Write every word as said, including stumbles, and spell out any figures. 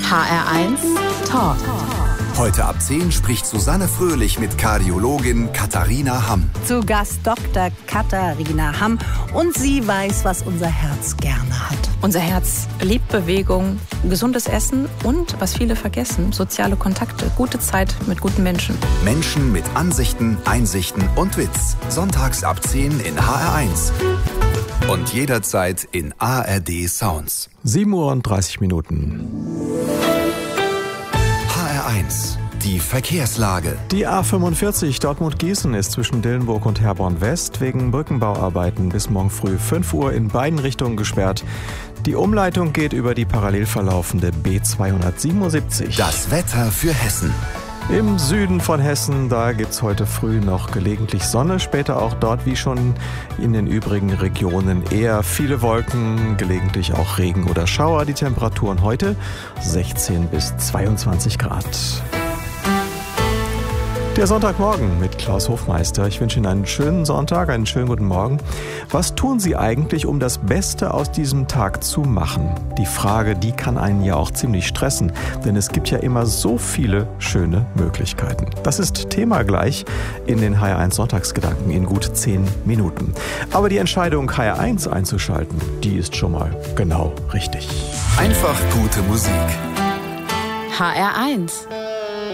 H R eins Talk. Heute ab zehn spricht Susanne Fröhlich mit Kardiologin Katharina Hamm. Zu Gast Doktor Katharina Hamm. Und sie weiß, was unser Herz gerne hat. Unser Herz liebt Bewegung, gesundes Essen und, was viele vergessen, soziale Kontakte, gute Zeit mit guten Menschen. Menschen mit Ansichten, Einsichten und Witz. Sonntags ab zehn in H R eins. Und jederzeit in A R D Sounds. sieben Uhr und dreißig Minuten. H R eins. Die Verkehrslage. Die A fünfundvierzig Dortmund-Gießen ist zwischen Dillenburg und Herborn West wegen Brückenbauarbeiten bis morgen früh fünf Uhr in beiden Richtungen gesperrt. Die Umleitung geht über die parallel verlaufende B zweihundertsiebenundsiebzig. Das Wetter für Hessen. Im Süden von Hessen, da gibt's heute früh noch gelegentlich Sonne, später auch dort wie schon in den übrigen Regionen eher viele Wolken, gelegentlich auch Regen oder Schauer. Die Temperaturen heute sechzehn bis zweiundzwanzig Grad. Der Sonntagmorgen mit Klaus Hofmeister. Ich wünsche Ihnen einen schönen Sonntag, einen schönen guten Morgen. Was tun Sie eigentlich, um das Beste aus diesem Tag zu machen? Die Frage, die kann einen ja auch ziemlich stressen, denn es gibt ja immer so viele schöne Möglichkeiten. Das ist Thema gleich in den H R eins Sonntagsgedanken in gut zehn Minuten. Aber die Entscheidung, H R eins einzuschalten, die ist schon mal genau richtig. Einfach gute Musik. H R eins.